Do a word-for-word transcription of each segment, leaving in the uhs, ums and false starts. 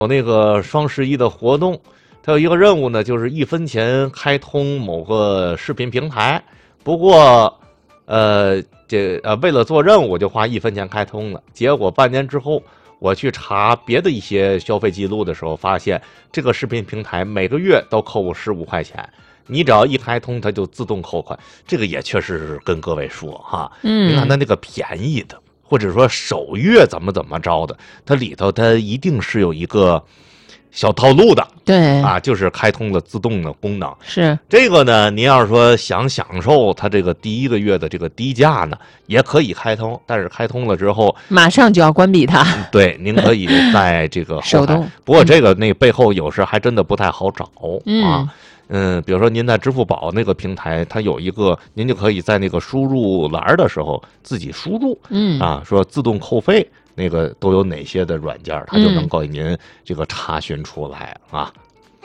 有那个双十一的活动，它有一个任务呢，就是一分钱开通某个视频平台。不过，呃，这呃为了做任务，我就花一分钱开通了。结果半年之后，我去查别的一些消费记录的时候，发现这个视频平台每个月都扣我十五块钱。你只要一开通，它就自动扣款。这个也确实是跟各位说哈，嗯，你看它那个便宜的。或者说首月怎么怎么着的，它里头它一定是有一个小套路的， 对啊，就是开通了自动的功能。 是这个呢，您要是说想享受它这个第一个月的这个低价呢，也可以开通，但是开通了之后， 马上就要关闭它。 对，您可以在这个手动， 不过这个那背后有时还真的不太好找、 嗯、 啊。嗯，比如说您在支付宝那个平台，它有一个，您就可以在那个输入栏的时候自己输入， 嗯啊，说自动扣费，那个都有哪些的软件，它就能够给您这个查询出来啊。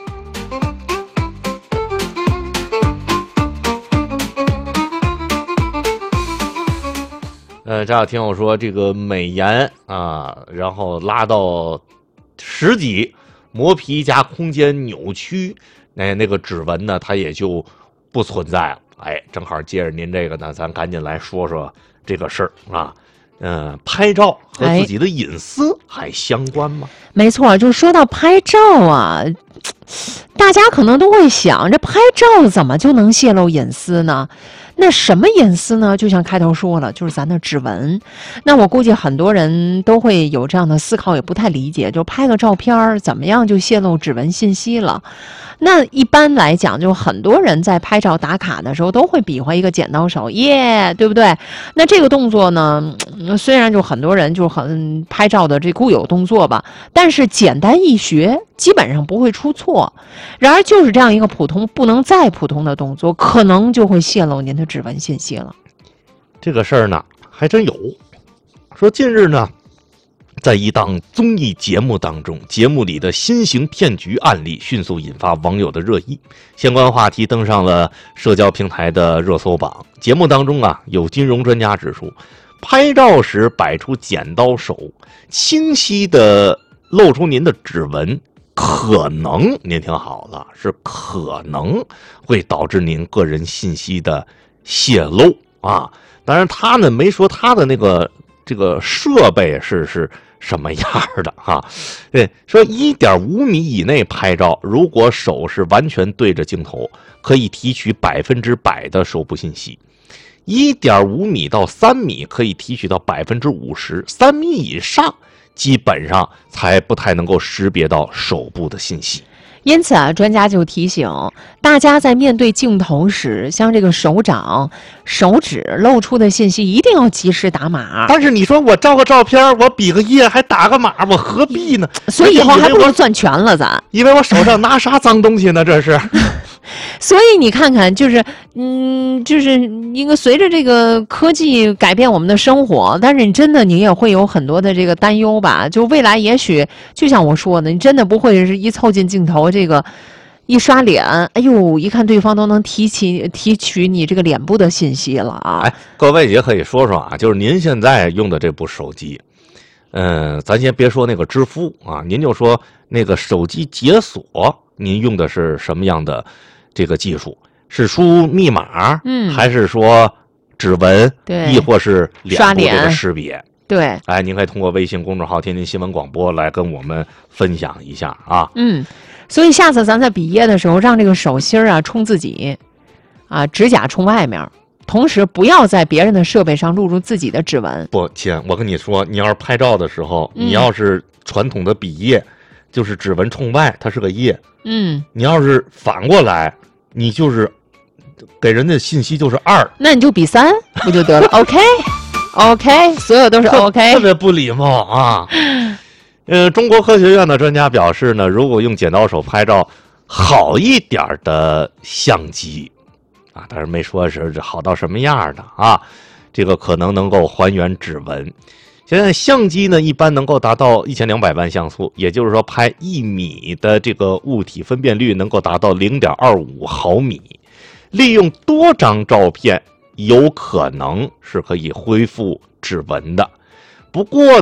呃，这样听我说这个美颜啊，然后拉到十几，磨皮加空间扭曲。那那个指纹呢，它也就不存在了。哎，正好接着您这个呢，咱赶紧来说说这个事儿啊。嗯、呃，拍照和自己的隐私还相关吗？ 哎、没错，就说到拍照啊，大家可能都会想，这拍照怎么就能泄露隐私呢？那什么隐私呢？就像开头说了，就是咱的指纹。那我估计很多人都会有这样的思考，也不太理解，就拍个照片怎么样就泄露指纹信息了？那一般来讲，就很多人在拍照打卡的时候都会比划一个剪刀手，耶，对不对？那这个动作呢，虽然就很多人就很拍照的这固有动作吧，但是简单易学，基本上不会出错。然而就是这样一个普通不能再普通的动作，可能就会泄露您的指纹信息了。 这个事儿呢，还真有。说近日呢，在一档综艺节目当中，节目里的新型骗局案例迅速引发网友的热议，相关话题登上了社交平台的热搜榜。节目当中啊，有金融专家指出，拍照时摆出剪刀手，清晰的露出您的指纹，可能，您听好了，是可能会导致您个人信息的泄露啊。当然他呢没说他的那个这个设备是是什么样的哈？对，说一点五米以内拍照，如果手是完全对着镜头，可以提取百分之百的手部信息；一点五米到三米可以提取到百分之五十，三米以上基本上才不太能够识别到手部的信息。 因此啊，专家就提醒大家，在面对镜头时，像这个手掌、手指露出的信息，一定要及时打码。 但是你说我照个照片，我比个耶，还打个码，我何必呢？ 所以以后还不如攥拳了，咱。 因为我手上拿啥脏东西呢？这是。 所以你看看，就是，嗯，就是一个随着这个科技改变我们的生活，但是你真的你也会有很多的这个担忧吧？就未来也许就像我说的，你真的不会是一凑近镜头，这个一刷脸，哎呦，一看对方都能提起提取你这个脸部的信息了啊！ 哎，各位也可以说说啊，就是您现在用的这部手机，嗯、呃，咱先别说那个支付啊，您就说那个手机解锁，您用的是什么样的？这个技术是输密码， 嗯， 还是说指纹， 对， 亦或是脸部这个识别？ 对， 哎，您可以通过微信公众号“天津新闻广播”来跟我们分享一下啊。 嗯，所以下次咱在比耶的时候，让这个手心啊冲自己，啊，指甲冲外面，同时不要在别人的设备上录入自己的指纹。 不，亲，我跟你说，你要是拍照的时候， 嗯、 你要是传统的比耶，就是指纹冲外，它是个耶。 嗯， 你要是反过来。你就是给人的信息就是二， 那你就比三不就得了？OK，OK，、okay? okay, 所有都是 OK， 特别不礼貌啊。呃，中国科学院的专家表示呢，如果用剪刀手拍照，好一点的相机啊，但是没说是好到什么样的啊，这个可能能够还原指纹。现在相机呢，一般能够达到一千两百万像素，也就是说，拍一米的这个物体分辨率能够达到零点二五毫米。利用多张照片，有可能是可以恢复指纹的。不过呢，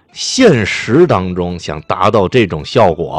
现实当中想达到这种效果